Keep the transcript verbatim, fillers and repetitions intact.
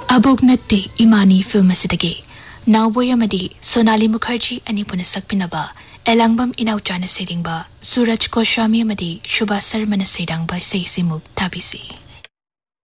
अबोग नत्ते इमानी film असिदगी नावबोय अमदी Sonali Mukherjee अनि पुन सकपिनबा एलांगबम इनाउचाना सेरिंगबा सूरज कोशामी अमदी शुभा शर्मा न सेरांगबा सेसिमुक ताबिसी।